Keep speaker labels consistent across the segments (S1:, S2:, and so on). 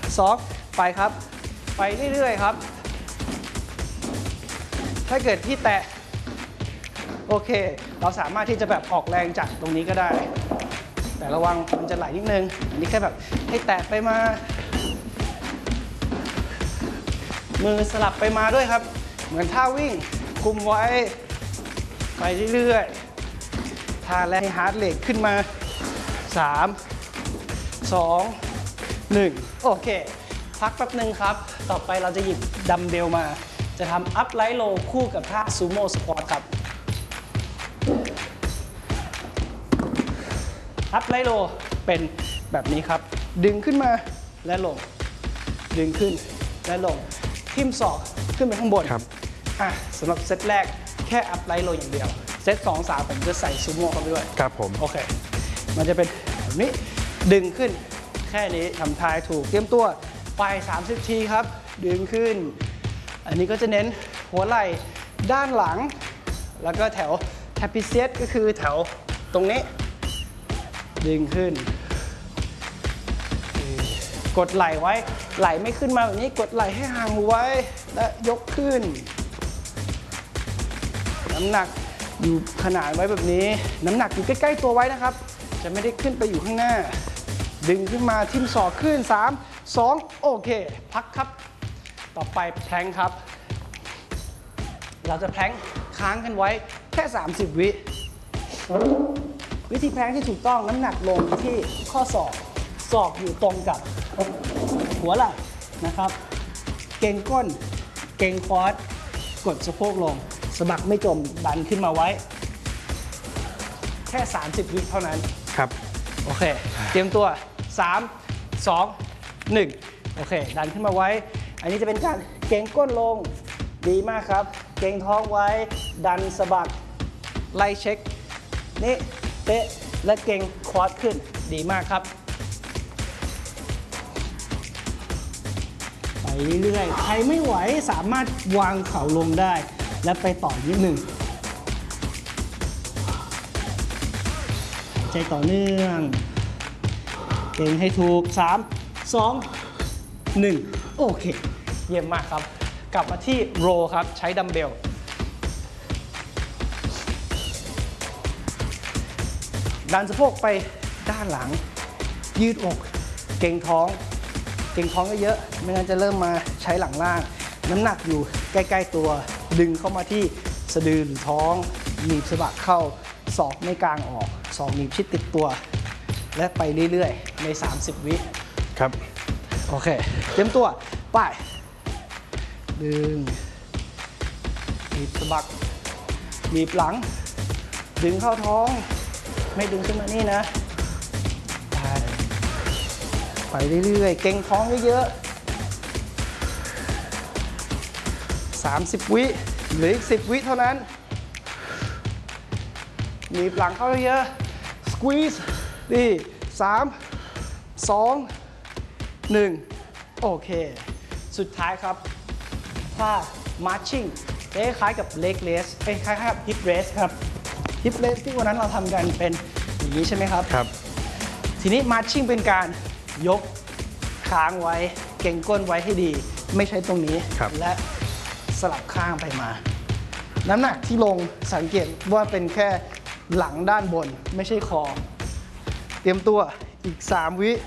S1: 2ไปครับไปเรื่อยๆครับถ้าเกิดที่แตะโอเคเราสามารถที่จะแบบออกแรงจากตรงนี้ก็ได้แต่ระวังมันจะไหลนิดนึงอันนี้แค่แบบให้แตะไปมามือสลับไปมาด้วยครับเหมือนท่าวิ่งคุมไว้ไปเรื่อยๆท่าแรกให้ฮาร์ดเรทขึ้นมา3 2 1โอเคพักแป๊บนึงครับต่อไปเราจะหยิบดัมเบลมาจะทำอัพไลท์โลคู่กับท่าซูโม่สควอตครับอัพไลท์โลเป็นแบบนี้ครับดึงขึ้นมาและลงดึงขึ้นและลงทิ่มศอกขึ้นไปข้างบนครับสำหรับเซตแรกแค่อัพไลท์โลอย่างเดียวเซต2 3ผมจะใส่ซูโม่เข้าไปด้วย
S2: ครับผม
S1: โอเคมันจะเป็นแบบนี้ดึงขึ้นแค่นี้ทำทายถูกเตรียมตัวไป30 ทีครับดึงขึ้นอันนี้ก็จะเน้นหัวไหล่ด้านหลังแล้วก็แถวแทปิเซียสก็คือแถวตรงนี้ดึงขึ้นกดไหล่ไว้ไหล่ไม่ขึ้นมาแบบนี้กดไหล่ให้ห่างไว้และยกขึ้นน้ำหนักอยู่ขนาดไว้แบบนี้น้ำหนักอยู่ใกล้ๆตัวไว้นะครับจะไม่ได้ขึ้นไปอยู่ข้างหน้าดึงขึ้นมาทิ่มศอกขึ้น3 2โอเคพักครับต่อไปแพลงครับเราจะแพลงค้างกันไว้แค่30 วิธีแพลงที่ถูกต้องน้ำหนักลงที่ข้อศอกอยู่ตรงกับหัวไหล่นะครับเก่งก้นเก่งควอดกดสะโพกลงสะบักไม่จมดันขึ้นมาไว้แค่30 วิเท่านั้น
S2: ครับ
S1: โอเคเตรียมตัว3 2 1โอเคดันขึ้นมาไว้อันนี้จะเป็นการเก่งก้นลงดีมากครับเก่งท้องไว้ดันสะบักไล่เช็คนี่เตะและเก่งควอดขึ้นดีมากครับไปเรื่อยๆใครไม่ไหวสามารถวางเข่าลงได้และไปต่อนิดหนึ่งใจต่อเนื่องเก่งให้ถูก3 2 1โอเคเยี่ยมมากครับกลับมาที่โรครับใช้ดัมเบลดันสะโพกไปด้านหลังยืดอกเก่งท้องเยอะๆไม่งั้นจะเริ่มมาใช้หลังล่างน้ำหนักอยู่ใกล้ๆตัวดึงเข้ามาที่สะดือหรือท้องหนีบสะบักเข้าศอกไม่กลางออกศอกหนีบชิดติดตัวและไปเรื่อยๆใน30 วิ
S2: ครับ
S1: โอเคเตรียมตัวไปดึงหนีบสะบักหนีบหลังดึงเข้าท้องไม่ดึงขึ้นมานี่นะไปเรื่อยๆเก่งท้องเยอะๆ30 วิหรืออีก10 วิเท่านั้นหนีบหลังเข้าเยอะสควีซดี3 2 1โอเคสุดท้ายครับท่า marching คล้ายๆกับ leg raise คล้ายๆกับ hip raise ครับ hip raise ที่วันนั้นเราทำกันเป็นอย่างนี้ใช่ไหมครับ
S2: ครับ
S1: ทีนี้ marching เป็นการยกค้างไว้เก่งก้นไว้ให้ดีไม่ใช่ตรงนี้และสลับข้างไปมาน้ำหนักที่ลงสังเกตว่าเป็นแค่หลังด้านบนไม่ใช่คอเตรียมตัวอีก3 วิ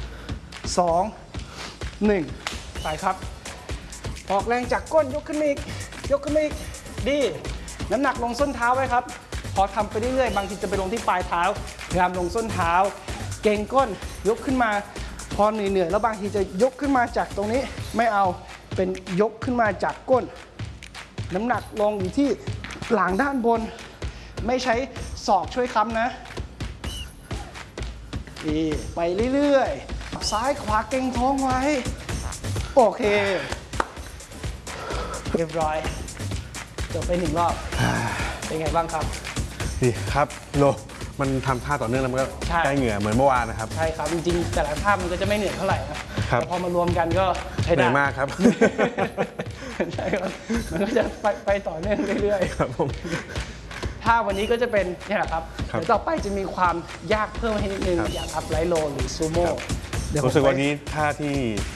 S1: 2 1ไปครับออกแรงจากก้นยกขึ้นอีกดีน้ำหนักลงส้นเท้าไว้ครับพอทำไปเรื่อยๆบางทีจะไปลงที่ปลายเท้าพยายามลงส้นเท้าเก่งก้นยกขึ้นมาพอเหนื่อยๆแล้วบางทีจะยกขึ้นมาจากตรงนี้ไม่เอาเป็นยกขึ้นมาจากก้นน้ำหนักลงอยู่ที่หลังด้านบนไม่ใช้ศอกช่วยค้ำนะดีไปเรื่อยๆซ้ายขวาเก่งท้องไว้โอเคเรียบร้อยจบไป1 รอบเป็นไงบ้างครับ
S2: ดีครับโลมันทำท่าต่อเนื่องแล้วมันก็ใกล้เหงื่อเหมือนเมื่อวานนะครับ
S1: ใช่ครับจริงๆแต่ละท่ามันก็จะไม่เหนื่อยเท่าไหร่นะแต่พอมารวมกันก็ใช้ได้
S2: เหนื่อยมากครับ
S1: ใช่ครับมันก็จะไปต่อเนื่องเรื่อย
S2: ๆครับผม
S1: ท่าวันนี้ก็จะเป็นนี่แหละครับเดี๋ยวต่อไปจะมีความยากเพิ่มให้นิดนึงอย่างอัพไลท์โลหรือซูโม่
S2: รู้สึกวันนี้ท่าที่